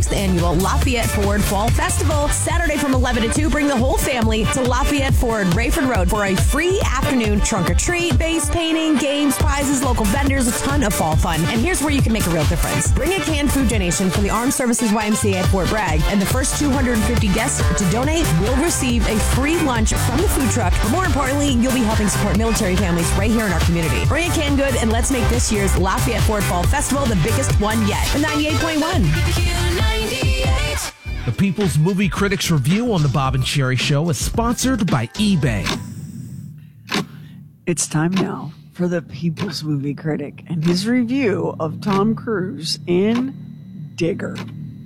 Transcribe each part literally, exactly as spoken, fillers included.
twenty-sixth Annual Lafayette Ford Fall Festival. Saturday from eleven to two, bring the whole family to Lafayette Ford, Rayford Road for a free afternoon trunk or treat, base painting, games, prizes, local vendors, a ton of fall fun. And here's where you can make a real difference. Bring a canned food donation from the Armed Services Y M C A at Fort Bragg, and the first two hundred fifty guests to donate will receive a free lunch from the food truck. But more importantly, you'll be helping support military families right here in our community. Bring a canned good and let's make this year's Lafayette Ford Fall Festival the biggest one yet. ninety-eight point one. The People's Movie Critics Review on the Bob and Sherry Show is sponsored by eBay. It's time now for the People's Movie Critic and his review of Tom Cruise in Digger.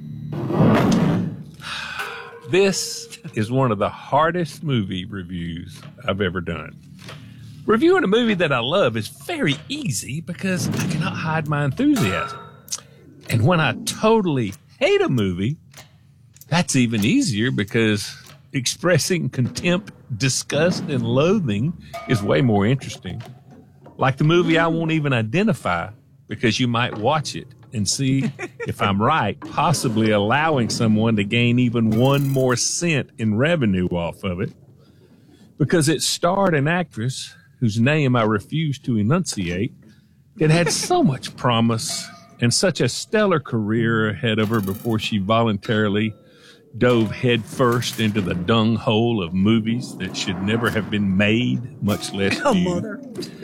This is one of the hardest movie reviews I've ever done. Reviewing a movie that I love is very easy because I cannot hide my enthusiasm. And when I totally hate a movie, that's even easier because expressing contempt, disgust, and loathing is way more interesting. Like the movie I won't even identify because you might watch it and see if I'm right, possibly allowing someone to gain even one more cent in revenue off of it. Because it starred an actress whose name I refuse to enunciate that had so much promise and such a stellar career ahead of her before she voluntarily dove headfirst into the dung hole of movies that should never have been made, much less Oh, viewed. mother.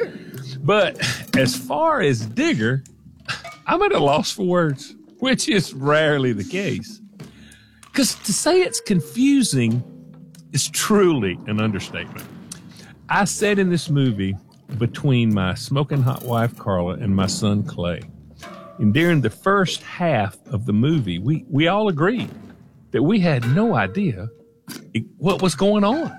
But as far as Digger, I'm at a loss for words, which is rarely the case. Because to say it's confusing is truly an understatement. I sat in this movie between my smoking hot wife, Carla, and my son, Clay. And during the first half of the movie, we, we all agreed that we had no idea what was going on.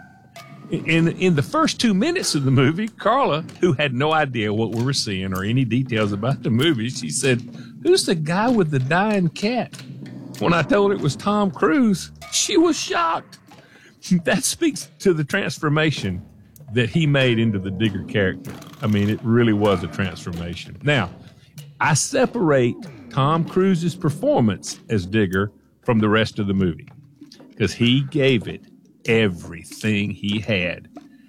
In, in the first two minutes of the movie, Carla, who had no idea what we were seeing or any details about the movie, she said, "Who's the guy with the dying cat?" When I told her it was Tom Cruise, she was shocked. That speaks to the transformation that he made into the Digger character. I mean, it really was a transformation. Now, I separate Tom Cruise's performance as Digger from the rest of the movie because he gave it everything he had.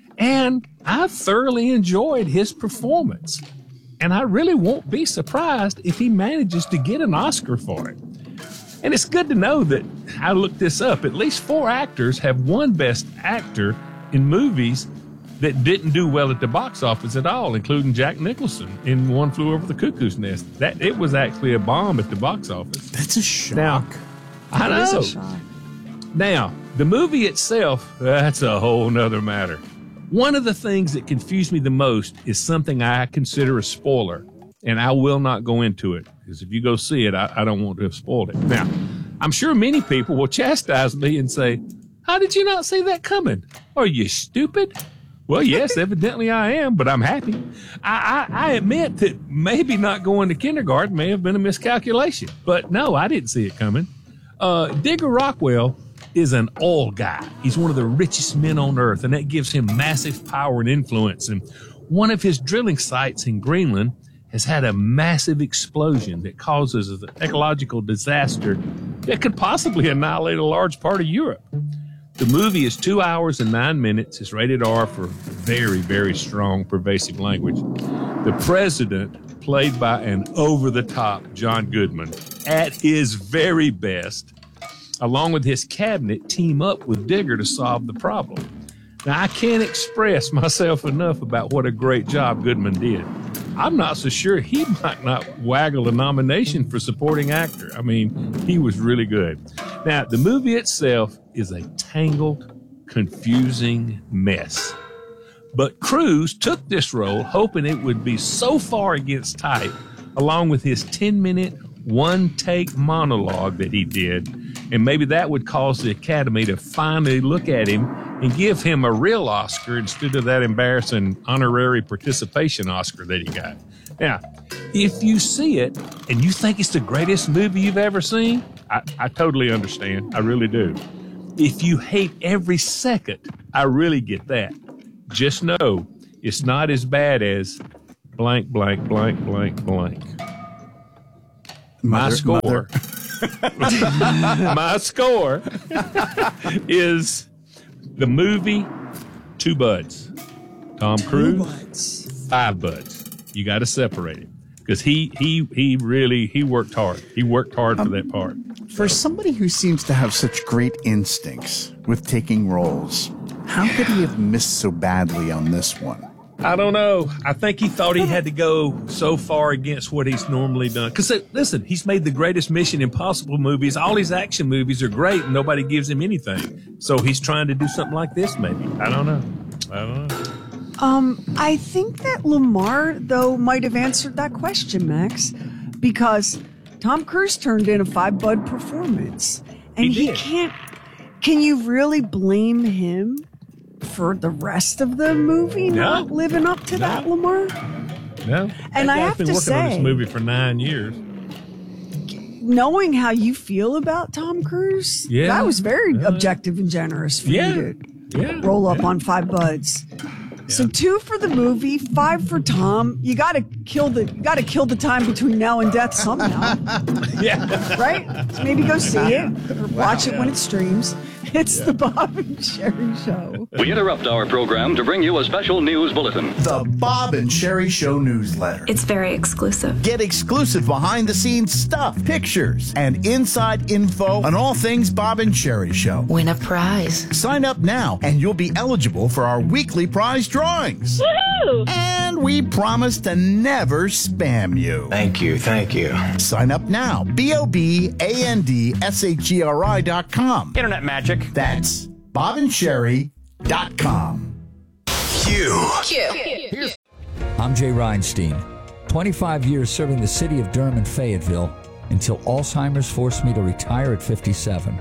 And I thoroughly enjoyed his performance. And I really won't be surprised if he manages to get an Oscar for it. And it's good to know that, I looked this up, at least four actors have won Best Actor in movies that didn't do well at the box office at all, including Jack Nicholson in One Flew Over the Cuckoo's Nest. That it was actually a bomb at the box office. That's a shock. Now, I That is know. a shock. Now, the movie itself, that's a whole nother matter. One of the things that confused me the most is something I consider a spoiler, and I will not go into it, because if you go see it, I, I don't want to have spoiled it. Now, I'm sure many people will chastise me and say, "How did you not see that coming? Are you stupid?" Well, yes, evidently I am, but I'm happy. I, I, I admit that maybe not going to kindergarten may have been a miscalculation, but no, I didn't see it coming. Uh, Digger Rockwell is an oil guy. He's one of the richest men on earth, and that gives him massive power and influence. And one of his drilling sites in Greenland has had a massive explosion that causes an ecological disaster that could possibly annihilate a large part of Europe. The movie is two hours and nine minutes. It's rated R for very, very strong, pervasive language. The president, played by an over-the-top John Goodman, at his very best, along with his cabinet, team up with Digger to solve the problem. Now, I can't express myself enough about what a great job Goodman did. I'm not so sure he might not waggle a nomination for supporting actor. I mean, he was really good. Now, the movie itself is a tangled, confusing mess. But Cruise took this role hoping it would be so far against type, along with his ten-minute, one-take monologue that he did, and maybe that would cause the Academy to finally look at him and give him a real Oscar instead of that embarrassing honorary participation Oscar that he got. Now, if you see it and you think it's the greatest movie you've ever seen, I, I totally understand. I really do. If you hate every second, I really get that. Just know it's not as bad as blank, blank, blank, blank, blank. My Mother- score mother. My score is the movie Two Buds. Tom Cruise, Buds. Five Buds. You got to separate it because he he he really he worked hard. He worked hard for that part. For somebody who seems to have such great instincts with taking roles, how could he have missed so badly on this one? I don't know. I think he thought he had to go so far against what he's normally done. Because, listen, he's made the greatest Mission Impossible movies. All his action movies are great, and nobody gives him anything. So he's trying to do something like this, maybe. I don't know. I don't know. Um, I think that Lamar, though, might have answered that question, Max, because Tom Cruise turned in a five bud performance, and He he, did. can't. Can you really blame him for the rest of the movie No. not living up to No. that, Lamar? No. And That I guy's have been to working on this say- movie for nine years. Knowing how you feel about Tom Cruise, Yeah. that was very Uh, objective and generous for Yeah. you to Yeah. roll up yeah. on five buds. So two for the movie, five for Tom. You got to kill the you got to kill the time between now and death somehow, Yeah. right? So maybe go see it or watch it when it streams. It's the Bob and Sherry Show. We interrupt our program to bring you a special news bulletin. The Bob and Sherry Show newsletter. It's very exclusive. Get exclusive behind-the-scenes stuff, pictures, and inside info on all things Bob and Sherry Show. Win a prize. Sign up now, and you'll be eligible for our weekly prize drawings. Woohoo! And we promise to never spam you. Thank you, thank you. Sign up now. B O B A N D S H E R I dot com. Internet magic. That's bob and sherry dot com. Q. I'm Jay Reinstein. twenty-five years serving the city of Durham and Fayetteville until Alzheimer's forced me to retire at fifty-seven.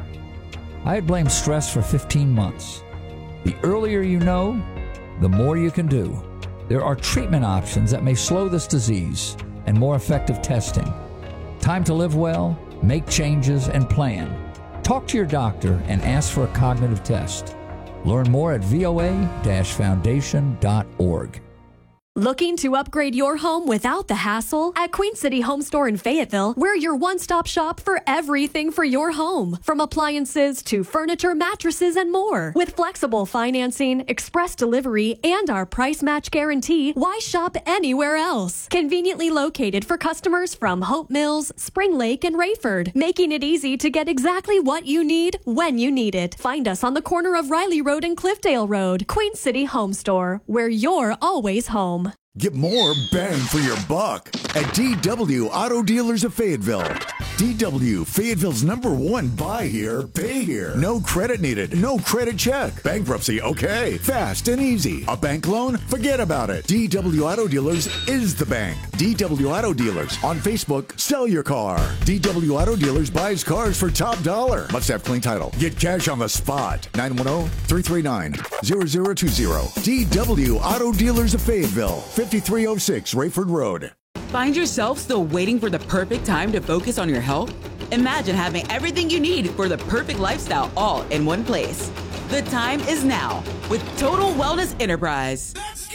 I had blamed stress for fifteen months. The earlier you know, the more you can do. There are treatment options that may slow this disease and more effective testing. Time to live well, make changes, and plan. Talk to your doctor and ask for a cognitive test. Learn more at V O A dash foundation dot org. Looking to upgrade your home without the hassle? At Queen City Home Store in Fayetteville, we're your one-stop shop for everything for your home. From appliances to furniture, mattresses, and more. With flexible financing, express delivery, and our price match guarantee, why shop anywhere else? Conveniently located for customers from Hope Mills, Spring Lake, and Rayford, making it easy to get exactly what you need when you need it. Find us on the corner of Riley Road and Cliffdale Road. Queen City Home Store, where you're always home. Get more bang for your buck at D W Auto Dealers of Fayetteville. D W, Fayetteville's number one buy here, pay here. No credit needed, no credit check. Bankruptcy, okay. Fast and easy. A bank loan? Forget about it. D W Auto Dealers is the bank. D W Auto Dealers. On Facebook, sell your car. D W Auto Dealers buys cars for top dollar. Must have clean title. Get cash on the spot. nine one zero, three three nine, zero zero two zero. D W Auto Dealers of Fayetteville. fifty-three oh six Rayford Road. Find yourself still waiting for the perfect time to focus on your health? Imagine having everything you need for the perfect lifestyle all in one place. The time is now with Total Wellness Enterprise.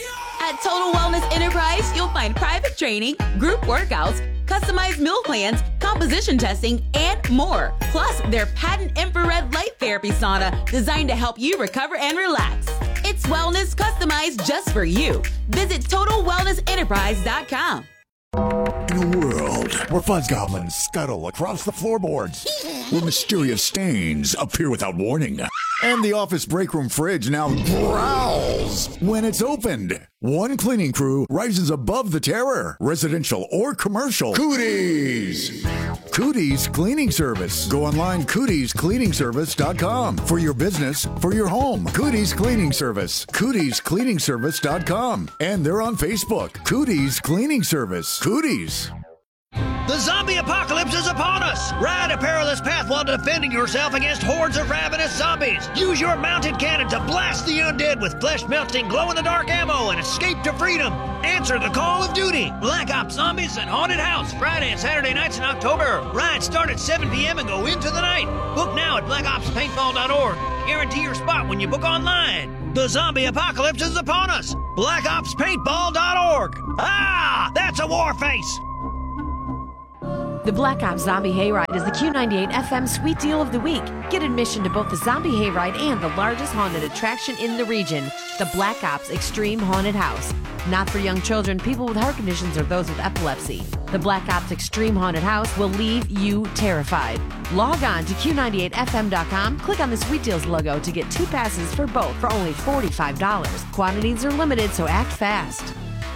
At Total Wellness Enterprise, you'll find private training, group workouts, customized meal plans, composition testing, and more. Plus, their patent infrared light therapy sauna designed to help you recover and relax. It's wellness customized just for you. Visit total wellness enterprise dot com. In a world where fuzz goblins scuttle across the floorboards, where mysterious stains appear without warning, and the office break room fridge now growls when it's opened, one cleaning crew rises above the terror, residential or commercial. Cooties! Cooties Cleaning Service. Go online, cooties cleaning service dot com. For your business, for your home. Cooties Cleaning Service. cooties cleaning service dot com. And they're on Facebook. Cooties Cleaning Service. Cooties. The zombie apocalypse is upon us! Ride a perilous path while defending yourself against hordes of ravenous zombies! Use your mounted cannon to blast the undead with flesh-melting, glow-in-the-dark ammo and escape to freedom! Answer the call of duty! Black Ops Zombies and Haunted House, Friday and Saturday nights in October. Rides start at seven p.m. and go into the night. Book now at black ops paintball dot org. Guarantee your spot when you book online. The zombie apocalypse is upon us! black ops paintball dot org. Ah! That's a war face! The Black Ops Zombie Hayride is the Q ninety-eight F M Sweet Deal of the Week. Get admission to both the Zombie Hayride and the largest haunted attraction in the region, the Black Ops Extreme Haunted House. Not for young children, people with heart conditions, or those with epilepsy. The Black Ops Extreme Haunted House will leave you terrified. Log on to Q ninety-eight F M dot com, click on the Sweet Deals logo to get two passes for both for only forty-five dollars. Quantities are limited, so act fast.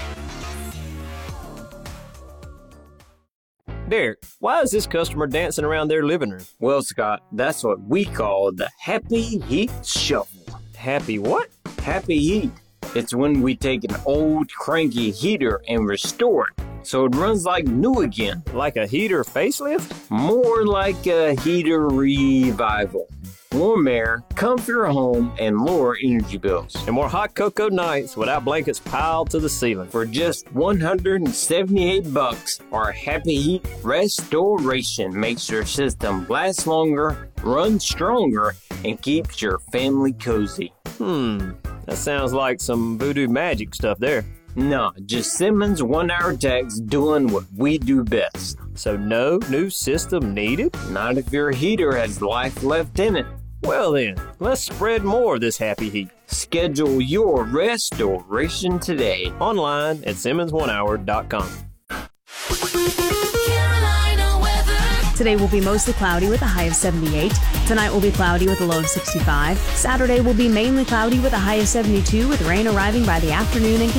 Derek, why is this customer dancing around their living room? Well, Scott, that's what we call the Happy Heat Shuffle. Happy what? Happy Heat. It's when we take an old cranky heater and restore it so it runs like new again. Like a heater facelift? More like a heater revival. Warm air, comfier home, and lower energy bills. And more hot cocoa nights without blankets piled to the ceiling. For just one hundred seventy-eight bucks, our Happy Heat Restoration makes your system last longer, run stronger, and keeps your family cozy. Hmm, that sounds like some voodoo magic stuff there. No, just Simmons one-hour techs doing what we do best. So no new system needed? Not if your heater has life left in it. Well then, let's spread more of this Happy Heat. Schedule your restoration today. Online at Simmons one hour dot com. Today will be mostly cloudy with a high of seventy-eight. Tonight will be cloudy with a low of sixty-five. Saturday will be mainly cloudy with a high of seventy-two, with rain arriving by the afternoon and